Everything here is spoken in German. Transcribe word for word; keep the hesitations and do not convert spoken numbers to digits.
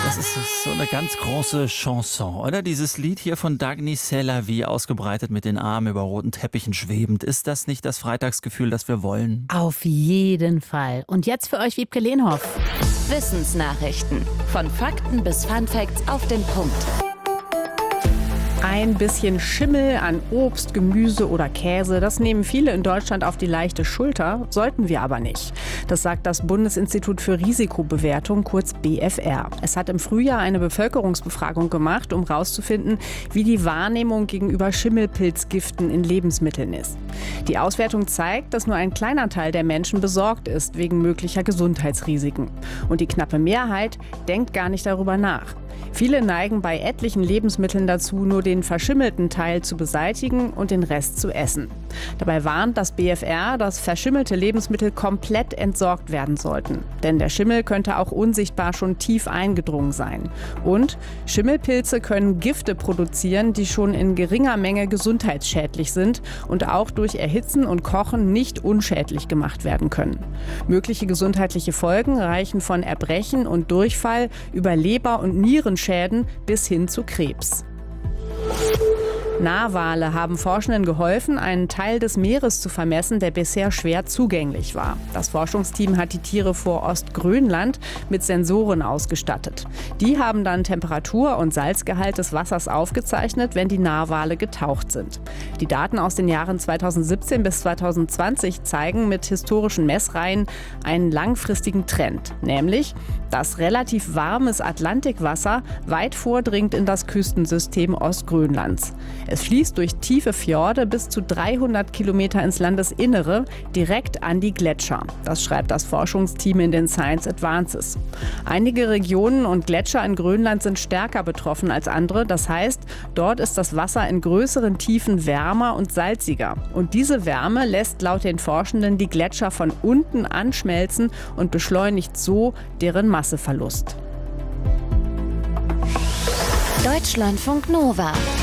Das ist so eine ganz große Chanson, oder? Dieses Lied hier von Dagny C'est-la-Vie, ausgebreitet mit den Armen über roten Teppichen schwebend. Ist das nicht das Freitagsgefühl, das wir wollen? Auf jeden Fall. Und jetzt für euch Wiebke Lehnhoff. Wissensnachrichten. Von Fakten bis Funfacts auf den Punkt. Ein bisschen Schimmel an Obst, Gemüse oder Käse, das nehmen viele in Deutschland auf die leichte Schulter, sollten wir aber nicht. Das sagt das Bundesinstitut für Risikobewertung, kurz B F R. Es hat im Frühjahr eine Bevölkerungsbefragung gemacht, um herauszufinden, wie die Wahrnehmung gegenüber Schimmelpilzgiften in Lebensmitteln ist. Die Auswertung zeigt, dass nur ein kleiner Teil der Menschen besorgt ist wegen möglicher Gesundheitsrisiken. Und die knappe Mehrheit denkt gar nicht darüber nach. Viele neigen bei etlichen Lebensmitteln dazu, nur den verschimmelten Teil zu beseitigen und den Rest zu essen. Dabei warnt das B F R, dass verschimmelte Lebensmittel komplett entsorgt werden sollten. Denn der Schimmel könnte auch unsichtbar schon tief eingedrungen sein. Und Schimmelpilze können Gifte produzieren, die schon in geringer Menge gesundheitsschädlich sind und auch durch Erhitzen und Kochen nicht unschädlich gemacht werden können. Mögliche gesundheitliche Folgen reichen von Erbrechen und Durchfall über Leber- und Nierenschäden bis hin zu Krebs. Narwale haben Forschenden geholfen, einen Teil des Meeres zu vermessen, der bisher schwer zugänglich war. Das Forschungsteam hat die Tiere vor Ostgrönland mit Sensoren ausgestattet. Die haben dann Temperatur und Salzgehalt des Wassers aufgezeichnet, wenn die Narwale getaucht sind. Die Daten aus den Jahren zweitausendsiebzehn bis zweitausendzwanzig zeigen mit historischen Messreihen einen langfristigen Trend, nämlich, dass relativ warmes Atlantikwasser weit vordringt in das Küstensystem Ostgrönlands. Es fließt durch tiefe Fjorde bis zu dreihundert Kilometer ins Landesinnere, direkt an die Gletscher. Das schreibt das Forschungsteam in den Science Advances. Einige Regionen und Gletscher in Grönland sind stärker betroffen als andere. Das heißt, dort ist das Wasser in größeren Tiefen wärmer und salziger. Und diese Wärme lässt laut den Forschenden die Gletscher von unten anschmelzen und beschleunigt so deren Masseverlust. Deutschlandfunk Nova.